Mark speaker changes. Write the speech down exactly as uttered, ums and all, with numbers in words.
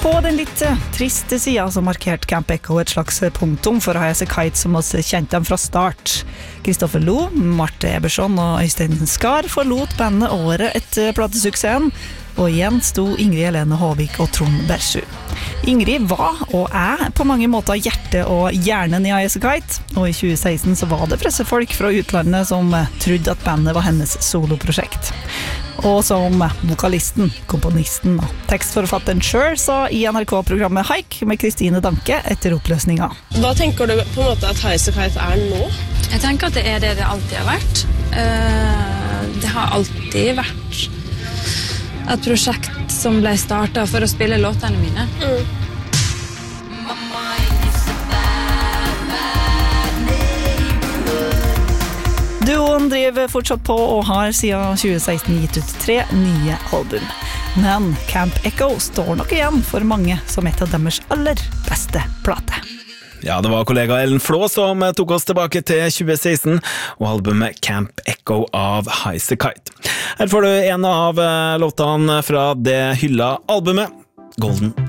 Speaker 1: På den litt triste siden så markerte Camp Echo et slags punktum for Highasakite som oss kjente dem fra start. Kristoffer Lo, Marte Eberson og Øystein Skar forlot bandet året etter platesuksessen, og igjen sto Ingrid Helene Håvik og Trond Bersju. Ingrid var og er på mange måter hjertet og hjernen i Highasakite, og i tjue seksten så var det pressefolk fra utlandet som trodde at bandet var hennes soloprosjekt. Og som vokalisten, komponisten og tekstforfatteren selv sa i N R K-programmet Haik med Kristine Danke etter oppløsninga.
Speaker 2: Hva tenker du på en måte at Highasakite er nå?
Speaker 3: Jeg tenker at det er det det alltid har vært. Det har alltid vært et prosjekt som ble startet for å spille låtene mine. Mm.
Speaker 1: Duoen driver fortsatt på og har siden tjue seksten gitt ut tre nye album. Men Camp Echo står nok igjen for mange som et av deres aller beste plate.
Speaker 4: Ja, det var kollega Ellen Flå som tok oss tilbake til tjue seksten og albumet Camp Echo av Highasakite. Her får du en av låtene fra det hylla albumet, Golden